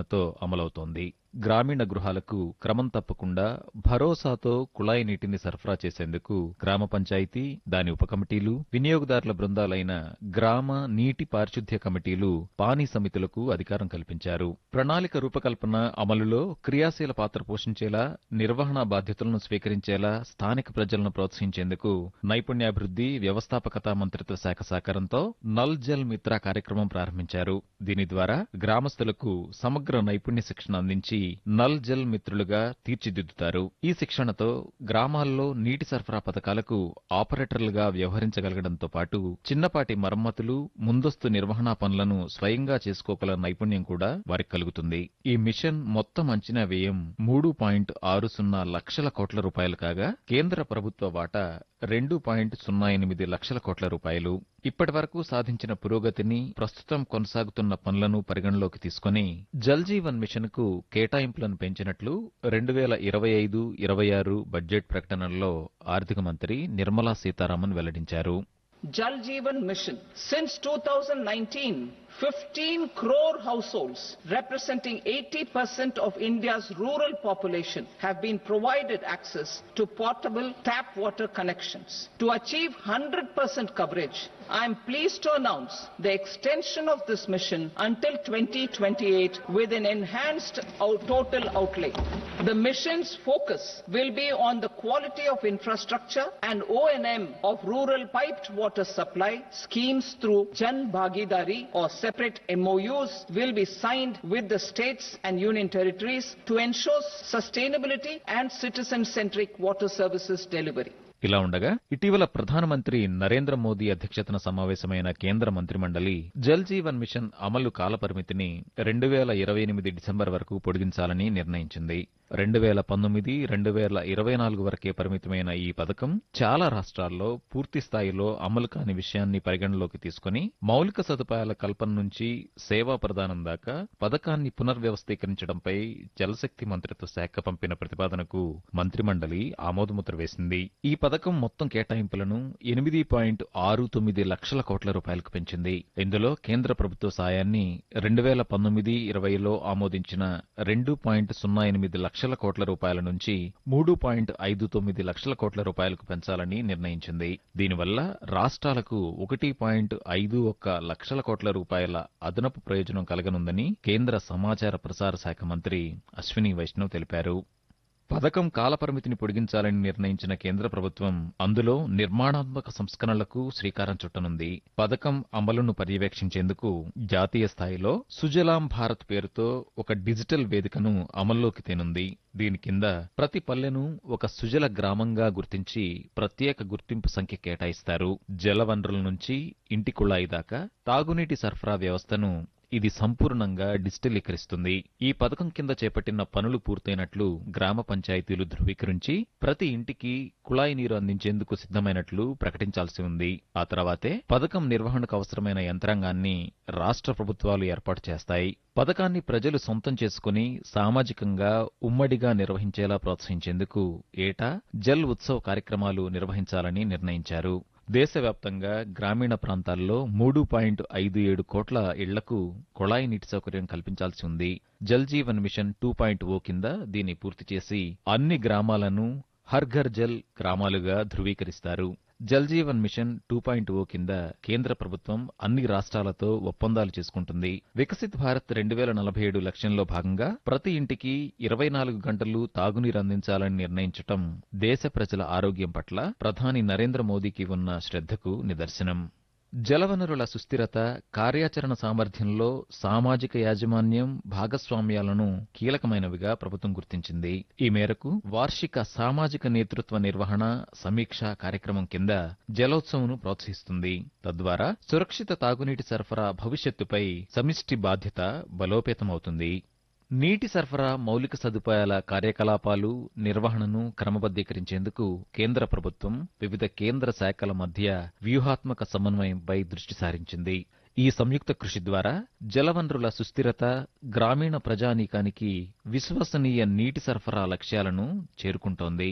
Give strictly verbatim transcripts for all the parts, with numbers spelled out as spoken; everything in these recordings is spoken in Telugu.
శిక్షణతో అమలవుతోంది. గ్రామీణ గృహాలకు క్రమం తప్పకుండా భరోసాతో కుళాయి నీటిని సరఫరా చేసేందుకు గ్రామ పంచాయతీ, దాని ఉపకమిటీలు, వినియోగదారుల బృందాలైన గ్రామ నీటి పారిశుద్ధ్య కమిటీలు, పానీ సమితులకు అధికారం కల్పించారు. ప్రణాళిక రూపకల్పన, అమలులో క్రియాశీల పాత్ర పోషించేలా, నిర్వహణ బాధ్యతలను స్వీకరించేలా స్థానిక ప్రజలను ప్రోత్సహించేందుకు నైపుణ్యాభివృద్ధి, వ్యవస్థాపకత మంత్రిత్వ శాఖ సహకారంతో నల్ జల్ మిత్ర కార్యక్రమం ప్రారంభించారు. దీని ద్వారా గ్రామస్తులకు సమగ్ర నైపుణ్య శిక్షణ అందించి నల్ జల్ మిత్రులుగా తీర్చిదిద్దుతారు. ఈ శిక్షణతో గ్రామాల్లో నీటి సరఫరా పథకాలకు ఆపరేటర్లుగా వ్యవహరించగలగడంతో పాటు చిన్నపాటి మరమ్మతులు, ముందస్తు నిర్వహణా పనులను స్వయంగా చేసుకోగల నైపుణ్యం కూడా వారికి కలుగుతుంది. ఈ మిషన్ మొత్తం అంచనా వ్యయం మూడు పాయింట్ ఆరు సున్నా లక్షల కోట్ల రూపాయలు కాగా కేంద్ర ప్రభుత్వ వాటా రెండు పాయింట్ సున్నా ఎనిమిది లక్షల కోట్ల రూపాయలు. ఇప్పటి వరకు సాధించిన పురోగతిని, ప్రస్తుతం కొనసాగుతున్న పనులను పరిగణలోకి తీసుకుని జల్ జీవన్ మిషన్ కు కేటాయింపులను పెంచినట్లు రెండు వేల ఇరవై ఐదు ఇరవై ఆరు బడ్జెట్ ప్రకటనలో ఆర్థిక మంత్రి నిర్మలా సీతారామన్ వెల్లడించారు. Jal Jeevan Mission. Since two thousand nineteen, fifteen crore households representing eighty percent of India's rural population have been provided access to portable tap water connections. To achieve one hundred percent coverage, I am pleased to announce the extension of this mission until twenty twenty-eight with an enhanced out total outlay. The mission's focus will be on the quality of infrastructure and O and M of rural piped water supply schemes through Jan Bhagidari or separate M O Us will be signed with the states and union territories to ensure sustainability and citizen-centric water services delivery. ఇలా ఉండగా ఇటీవల ప్రధానమంత్రి నరేంద్ర మోదీ అధ్యక్షతన సమావేశమైన కేంద్ర మంత్రిమండలి జల్ జీవన్ మిషన్ అమలు కాలపరిమితిని రెండు వేల ఇరవై ఎనిమిది డిసెంబర్ వరకు పొడిగించాలని నిర్ణయించింది. రెండు వేల పంతొమ్మిది రెండు వేల ఇరవై నాలుగు వరకే పరిమితమైన ఈ పథకం చాలా రాష్ట్రాల్లో పూర్తి స్థాయిలో అమలు కాని విషయాన్ని పరిగణలోకి తీసుకుని మౌలిక సదుపాయాల కల్పన నుంచి సేవా ప్రదానం దాకా పథకాన్ని పునర్వ్యవస్థీకరించడంపై జలశక్తి మంత్రిత్వ శాఖ పంపిన ప్రతిపాదనకు మంత్రిమండలి ఆమోదముద్ర వేసింది. ఈ పథకం మొత్తం కేటాయింపులను ఎనిమిది పాయింట్ ఆరు తొమ్మిది లక్షల కోట్ల రూపాయలకు పెంచింది. ఇందులో కేంద్ర ప్రభుత్వ సాయాన్ని రెండు వేల పంతొమ్మిది ఇరవైలో ఆమోదించిన రెండు పాయింట్ సున్నా ఎనిమిది లక్షల కోట్ల రూపాయల నుంచి మూడు పాయింట్ ఐదు తొమ్మిది లక్షల కోట్ల రూపాయలకు పెంచాలని నిర్ణయించింది. దీనివల్ల రాష్ట్రాలకు ఒకటి పాయింట్ ఐదు ఒక్క లక్షల కోట్ల రూపాయల అదనపు ప్రయోజనం కలగనుందని కేంద్ర సమాచార ప్రసార శాఖ మంత్రి అశ్విని వైష్ణవ్ తెలిపారు. పథకం కాలపరిమితిని పొడిగించాలని నిర్ణయించిన కేంద్ర ప్రభుత్వం అందులో నిర్మాణాత్మక సంస్కరణలకు శ్రీకారం చుట్టనుంది. పథకం అమలును పర్యవేక్షించేందుకు జాతీయ స్థాయిలో సుజలాం భారత్ పేరుతో ఒక డిజిటల్ వేదికను అమల్లోకి తేనుంది. దీని కింద ప్రతి పల్లెను ఒక సుజల గ్రామంగా గుర్తించి ప్రత్యేక గుర్తింపు సంఖ్య కేటాయిస్తారు. జలవనరుల నుంచి ఇంటి కుళాయి దాకా తాగునీటి సరఫరా వ్యవస్థను ఇది సంపూర్ణంగా డిజిటలీకరిస్తుంది. ఈ పథకం కింద చేపట్టిన పనులు పూర్తయినట్లు గ్రామ పంచాయతీలు ధృవీకరించి ప్రతి ఇంటికి కుళాయి నీరు అందించేందుకు సిద్ధమైనట్లు ప్రకటించాల్సి ఉంది. ఆ తర్వాతే పథకం నిర్వహణకు అవసరమైన యంత్రాంగాన్ని రాష్ట్ర ప్రభుత్వాలు ఏర్పాటు చేస్తాయి. పథకాన్ని ప్రజలు సొంతం చేసుకుని సామాజికంగా ఉమ్మడిగా నిర్వహించేలా ప్రోత్సహించేందుకు ఏటా జల్ ఉత్సవ్ కార్యక్రమాలు నిర్వహించాలని నిర్ణయించారు. దేశవ్యాప్తంగా గ్రామీణ ప్రాంతాల్లో మూడు పాయింట్ ఐదు ఏడు కోట్ల ఇళ్లకు కుళాయి నీటి సౌకర్యం కల్పించాల్సి ఉంది. Jal Jeevan machine two point ఓ కింద దీన్ని పూర్తి చేసి అన్ని గ్రామాలను Har Ghar Jal గ్రామాలుగా ధృవీకరిస్తారు. Jal Jeevan machine two point ఓ కింద కేంద్ర ప్రభుత్వం అన్ని రాష్ట్రాలతో ఒప్పందాలు చేసుకుంటుంది. వికసిత్ భారత్ రెండు వేల నలభై ఏడు లక్ష్యంలో భాగంగా ప్రతి ఇంటికి ఇరవై నాలుగు గంటలు తాగునీరు అందించాలని నిర్ణయించటం దేశ ప్రజల ఆరోగ్యం పట్ల ప్రధాని నరేంద్ర మోదీకి ఉన్న శ్రద్ధకు నిదర్శనం. జలవనరుల సుస్థిరత, కార్యాచరణ సామర్థ్యంలో సామాజిక యాజమాన్యం, భాగస్వామ్యాలను కీలకమైనవిగా ప్రభుత్వం గుర్తించింది. ఈ మేరకు వార్షిక సామాజిక నేతృత్వ నిర్వహణ సమీక్ష కార్యక్రమం కింద జలోత్సవ్ను ప్రోత్సహిస్తుంది. తద్వారా సురక్షిత తాగునీటి సరఫరా భవిష్యత్తుపై సమిష్టి బాధ్యత బలోపేతమవుతుంది. నీటి సరఫరా, మౌలిక సదుపాయాల కార్యకలాపాలు, నిర్వహణను క్రమబద్దీకరించేందుకు కేంద్ర ప్రభుత్వం వివిధ కేంద్ర శాఖల మధ్య వ్యూహాత్మక సమన్వయంపై దృష్టి సారించింది. ఈ సంయుక్త కృషి ద్వారా జలవనరుల సుస్థిరత, గ్రామీణ ప్రజానీకానికి విశ్వసనీయ నీటి సరఫరా లక్ష్యాలను చేరుకుంటోంది.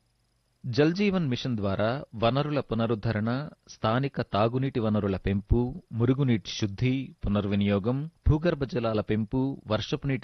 జల్ జీవన్ మిషన్ ద్వారా వనరుల పునరుద్ధరణ, స్థానిక తాగునీటి వనరుల పెంపు, మురుగునీటి శుద్ధి, పునర్వినియోగం, భూగర్భ జలాల పెంపు, వర్షపు నీటి